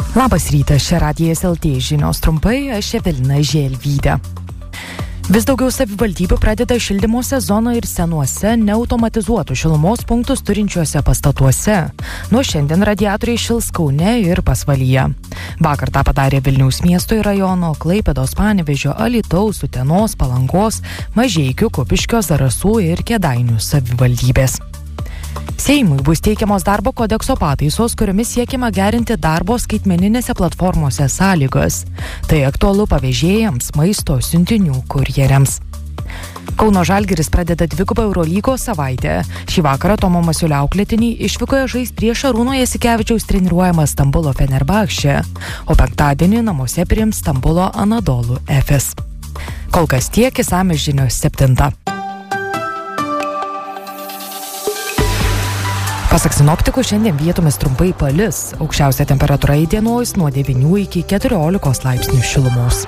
Labas rytas, čia Radijas LT žinios trumpai, aš Evelina Želvytė. Vis daugiau savivaldybių pradeda šildymo sezoną ir senuose neautomatizuotų šilumos punktus turinčiuose pastatuose. Nuo šiandien radiatoriai šils Kaune ir Pasvalyje. Vakar tą padarė Vilniaus miesto ir rajono, Klaipėdos, Panevėžio, Alytaus, Utenos, Palangos, Mažeikių, Kupiškio, Zarasų ir Kėdainių savivaldybės. Seimui bus teikiamos darbo kodekso pataisos, kuriomis siekiama gerinti darbo skaitmeninėse platformose sąlygas. Tai aktualu pavežėjams, maisto siuntinių kurjeriams. Kauno Žalgiris pradeda dvigubą Eurolygos savaitę. Šį vakarą Tomo Masiulio auklėtiniai išvykoje žais prieš Šarūno Jasikevičiaus treniruojamą Stambulo Fenerbahče, o penktadienį namuose priims Stambulo Anadolu Efes. Kol kas tiek, išsamios žinios 7. Pasak sinoptikų, šiandien vietomis trumpai palis. Aukščiausia temperatūra įdienojus nuo 9 iki 14 laipsnių šilumos.